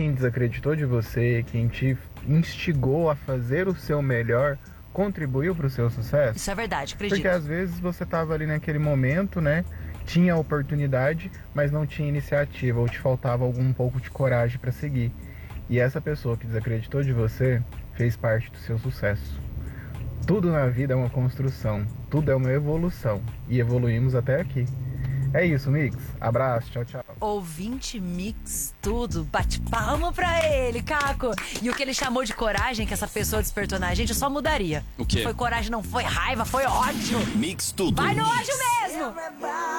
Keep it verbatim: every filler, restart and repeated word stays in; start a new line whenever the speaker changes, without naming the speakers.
quem desacreditou de você, quem te instigou a fazer o seu melhor, contribuiu para o seu sucesso?
Isso é verdade, acredito.
Porque às vezes você estava ali naquele momento, né? Tinha oportunidade, mas não tinha iniciativa, ou te faltava algum pouco de coragem para seguir. E essa pessoa que desacreditou de você fez parte do seu sucesso. Tudo na vida é uma construção, tudo é uma evolução. E evoluímos até aqui. É isso, Mix. Abraço, tchau, tchau.
Ouvinte Mix, tudo. Bate palma pra ele, Caco. E o que ele chamou de coragem que essa pessoa despertou na gente, eu só mudaria.
O quê?
Foi coragem, não foi raiva, foi ódio.
Mix tudo.
Vai no ódio mesmo!